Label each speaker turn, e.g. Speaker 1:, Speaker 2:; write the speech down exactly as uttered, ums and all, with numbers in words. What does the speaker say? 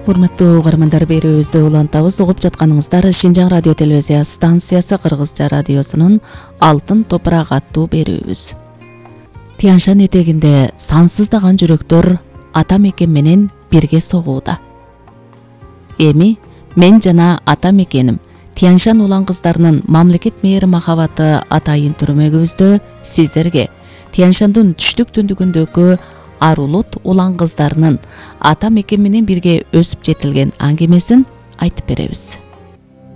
Speaker 1: Урматтуу угармандар, берүүбүздү улантабыз. Угуп жатканыңыздар Шинжаң радио телевизия станциясы Кыргызча радиосунун Алтын топурак аттуу берүүбүз. Тянь-Шань этегинде сансыздаган жүрөктөр ата мекен менен бирге согууда. Эми мен жана ата мекеним Тянь-Шань улан кыздарынын мамлекет мээри махабаты атайын түрмөгүбүздө сиздерге Тянь-Шаньдын түштүк түндүгүндөгү Арулут улан кыздарынын ата мекен менен бирге өсүп жетилген аңгемесин айтып беребиз.